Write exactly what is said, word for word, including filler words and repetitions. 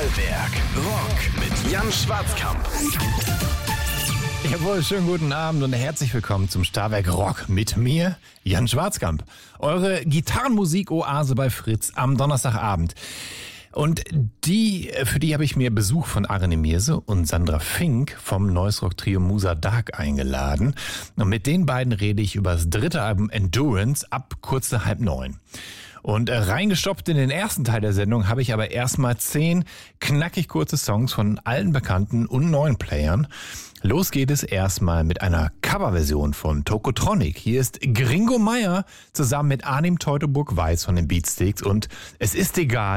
Stahlwerk Rock mit Jan Schwarzkamp. Jawohl, schönen guten Abend und herzlich willkommen zum Stahlwerk Rock mit mir, Jan Schwarzkamp. Eure Gitarrenmusik-Oase bei Fritz am Donnerstagabend. Und die, für die habe ich mir Besuch von Arne Mirse und Sandra Fink vom Noise Rock Trio Musa Dark eingeladen. Und mit den beiden rede ich über das dritte Album Endurance ab kurz nach halb neun. Und äh, reingestoppt in den ersten Teil der Sendung habe ich aber erstmal zehn knackig kurze Songs von alten Bekannten und neuen Playern. Los geht es erstmal mit einer Coverversion von Tokotronic. Hier ist Gringo Meier zusammen mit Arnim Teutoburg-Weiß von den Beatsticks und es ist egal,